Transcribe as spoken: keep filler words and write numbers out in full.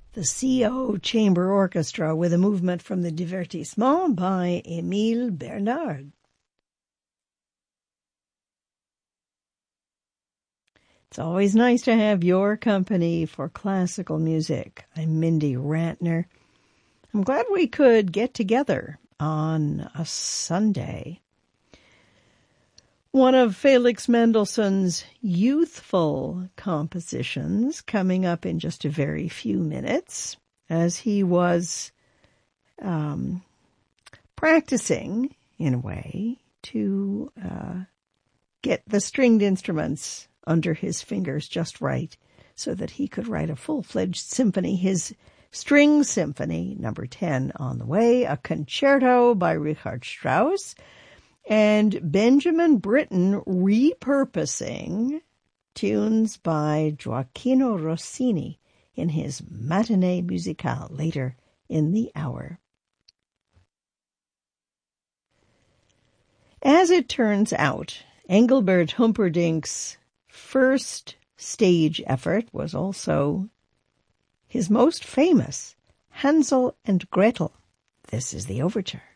The C O Chamber Orchestra with a movement from the Divertissement by Émile Bernard. It's always nice to have your company for classical music. I'm Mindy Rantner. I'm glad we could get together on a Sunday. One of Felix Mendelssohn's youthful compositions coming up in just a very few minutes as he was um, practicing, in a way, to uh, get the stringed instruments under his fingers just right so that he could write a full-fledged symphony. His String Symphony, number ten, on the way, a concerto by Richard Strauss, and Benjamin Britten repurposing tunes by Gioacchino Rossini in his Matinée Musicale later in the hour. As it turns out, Engelbert Humperdinck's first stage effort was also his most famous, Hansel and Gretel. This is the overture.